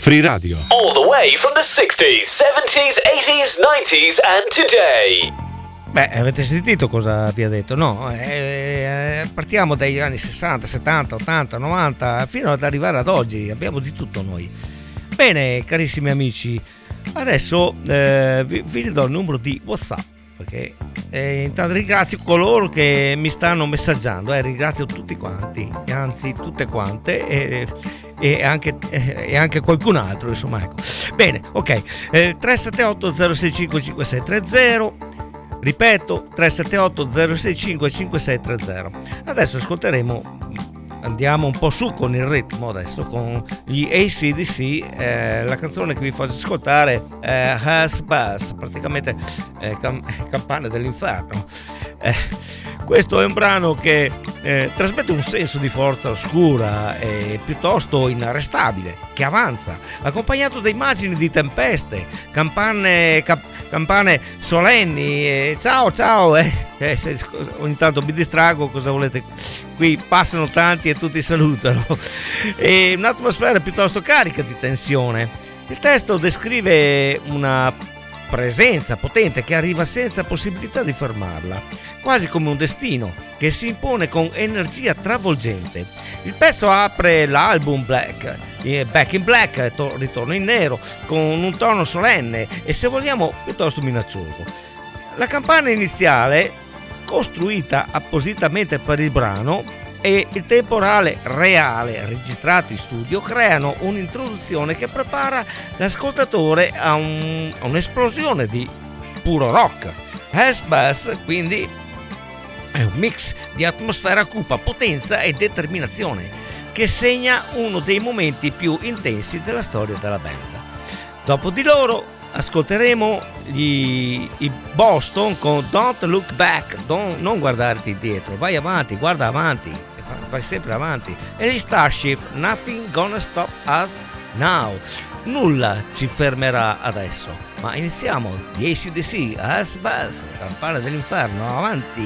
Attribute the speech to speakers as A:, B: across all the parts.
A: Free Radio.
B: All the way from the 60s, 70s, 80s, 90s and today.
C: Beh, avete sentito cosa vi ha detto? No, partiamo dagli anni 60, 70, 80, 90 fino ad arrivare ad oggi, abbiamo di tutto noi. Bene, carissimi amici, adesso vi do il numero di WhatsApp, perché intanto ringrazio coloro che mi stanno messaggiando, ringrazio tutti quanti, anzi tutte quante, e anche qualcun altro, insomma, ecco. Bene, ok, 378 065 5630, ripeto, 378 065 5630. Adesso andiamo un po' su con il ritmo, adesso con gli AC/DC, la canzone che vi faccio ascoltare è Hush Bus, praticamente campane dell'inferno. Questo è un brano che trasmette un senso di forza oscura e piuttosto inarrestabile, che avanza, accompagnato da immagini di tempeste, campane solenni, ciao, ogni tanto mi distrago, cosa volete? Qui passano tanti e tutti salutano, e un'atmosfera piuttosto carica di tensione. Il testo descrive una presenza potente che arriva senza possibilità di fermarla, quasi come un destino che si impone con energia travolgente. Il pezzo apre l'album Back in Black, ritorno in nero, con un tono solenne e, se vogliamo, piuttosto minaccioso. La campana iniziale, costruita appositamente per il brano, e il temporale reale registrato in studio creano un'introduzione che prepara l'ascoltatore a un'esplosione di puro rock. Hush Bus, quindi, è un mix di atmosfera cupa, potenza e determinazione che segna uno dei momenti più intensi della storia della band. Dopo di loro ascolteremo i Boston con Don't Look Back, non guardarti indietro, vai avanti, guarda avanti, vai sempre avanti. E gli Starship, Nothing Gonna Stop Us Now, nulla ci fermerà adesso. Ma iniziamo, gli AC/DC, Hush Bus, campane dell'inferno, avanti.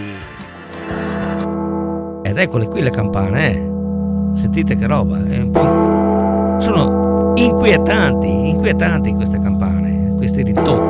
C: Ed eccole qui le campane, sentite che roba, sono inquietanti queste campane, questi rintocchi.